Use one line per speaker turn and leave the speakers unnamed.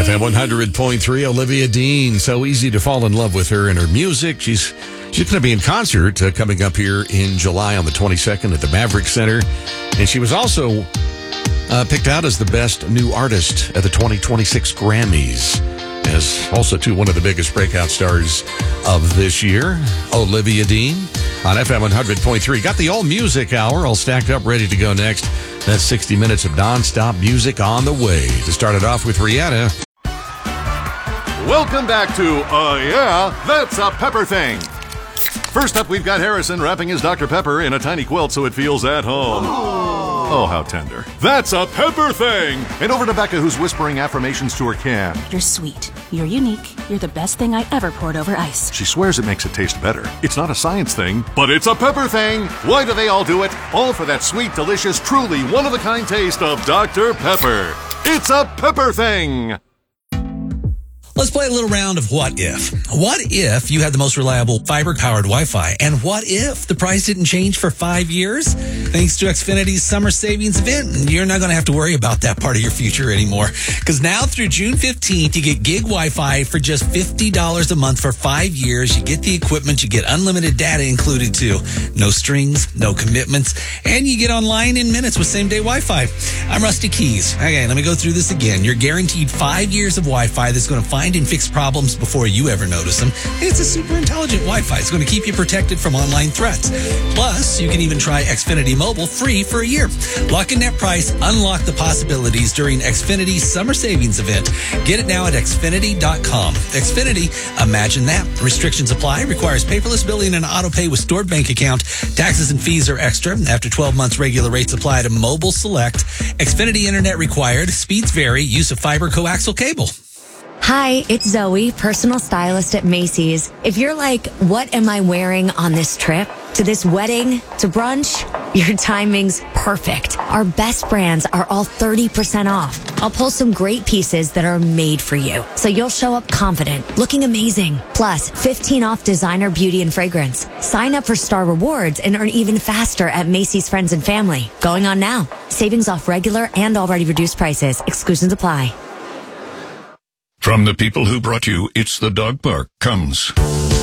FM 100.3, Olivia Dean. So easy to fall in love with her and her music. She's going to be in concert coming up here in July on the 22nd at the Maverick Center. And she was also picked out as the best new artist at the 2026 Grammys. As also, too, one of the biggest breakout stars of this year, Olivia Dean on FM 100.3. Got the All Music Hour all stacked up, ready to go next. That's 60 minutes of nonstop music on the way. To start it off with Rihanna.
Welcome back to Yeah, That's a Pepper Thing. First up, we've got Harrison wrapping his Dr. Pepper in a tiny quilt so it feels at home. Oh, how tender. That's a Pepper Thing! And over to Becca, who's whispering affirmations to her can.
You're sweet. You're unique. You're the best thing I ever poured over ice.
She swears it makes it taste better. It's not a science thing, but it's a pepper thing. Why do they all do it? All for that sweet, delicious, truly one-of-a-kind taste of Dr. Pepper. It's a Pepper Thing!
Let's play a little round of what if. What if you had the most reliable fiber-powered Wi-Fi? And what if the price didn't change for 5 years? Thanks to Xfinity's summer savings event, you're not going to have to worry about that part of your future anymore. Because now through June 15th, you get gig Wi-Fi for just $50 a month for 5 years. You get the equipment, you get unlimited data included too. No strings, no commitments, and you get online in minutes with same-day Wi-Fi. I'm Rusty Keys. Okay, let me go through this again. You're guaranteed 5 years of Wi-Fi that's going to find and fix problems before you ever notice them. It's a super intelligent Wi-Fi. It's going to keep you protected from online threats. Plus, you can even try Xfinity Mobile free for a year. Lock in that price, unlock the possibilities during Xfinity's summer savings event. Get it now at Xfinity.com. Xfinity, imagine that. Restrictions apply. Requires paperless billing and auto pay with stored bank account. Taxes and fees are extra. After 12 months, regular rates apply to Mobile Select. Xfinity Internet required. Speeds vary. Use of fiber coaxial cable.
Hi, it's Zoe, personal stylist at Macy's. If you're like, what am I wearing on this trip? To this wedding? To brunch? Your timing's perfect. Our best brands are all 30% off. I'll pull some great pieces that are made for you, so you'll show up confident, looking amazing. Plus, 15 off designer beauty and fragrance. Sign up for Star Rewards and earn even faster at Macy's Friends and Family. Going on now. Savings off regular and already reduced prices. Exclusions apply.
From the people who brought you It's the Dog Park comes